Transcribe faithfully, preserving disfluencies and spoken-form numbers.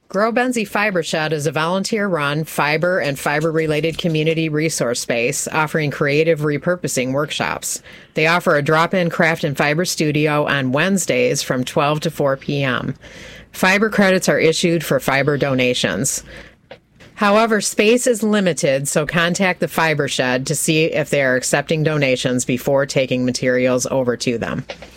Grow Benzie Fiber Shed is a volunteer-run fiber and fiber-related community resource space offering creative repurposing workshops. They offer a drop-in craft and fiber studio on Wednesdays from twelve to four p.m. Fiber credits are issued for fiber donations. However, space is limited, so contact the Fiber Shed to see if they are accepting donations before taking materials over to them.